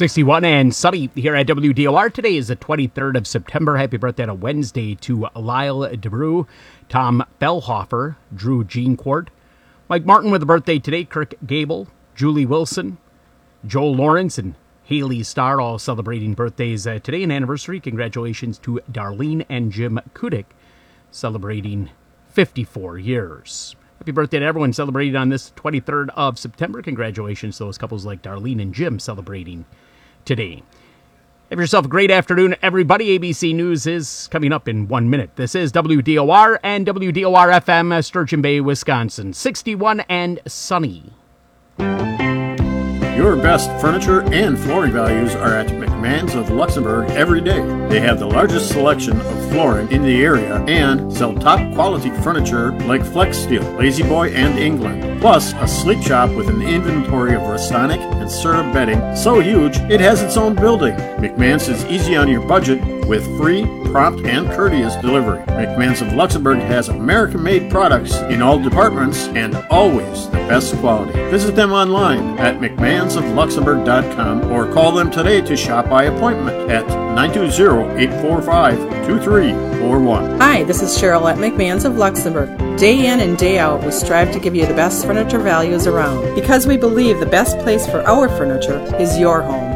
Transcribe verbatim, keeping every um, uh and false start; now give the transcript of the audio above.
sixty-one and sunny here at W D O R. Today is the twenty-third of September. Happy birthday on a Wednesday to Lyle DeBrew, Tom Bellhofer, Drew Jeancourt, Mike Martin with a birthday today, Kirk Gable, Julie Wilson, Joel Lawrence, and Haley Starr, all celebrating birthdays uh, today and anniversary. Congratulations to Darlene and Jim Kudik, celebrating fifty-four years. Happy birthday to everyone celebrating on this twenty-third of September. Congratulations to those couples like Darlene and Jim celebrating today. Have yourself a great afternoon, everybody. A B C News is coming up in one minute. This is W D O R and W D O R F M, Sturgeon Bay, Wisconsin. sixty-one and sunny. Your best furniture and flooring values are at McMahon's of Luxembourg every day. They have the largest selection of flooring in the area and sell top quality furniture like Flex Steel, Lazy Boy, and England. Plus, a sleep shop with an inventory of Restonic and Serta bedding so huge it has its own building. McMahon's is easy on your budget with free, prompt, and courteous delivery. McMahon's of Luxembourg has American-made products in all departments and always the best quality. Visit them online at mcmahons of luxembourg dot com or call them today to shop by appointment at nine two zero, eight four five, two three four one. Hi, this is Cheryl at McMahon's of Luxembourg. Day in and day out, we strive to give you the best furniture values around because we believe the best place for our furniture is your home.